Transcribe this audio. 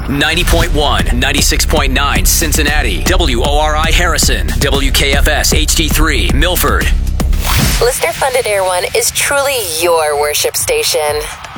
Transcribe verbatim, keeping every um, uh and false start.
ninety point one, ninety-six point nine Cincinnati, W O R I Harrison, W K F S H D three Milford. Listener-funded Air One is truly your worship station.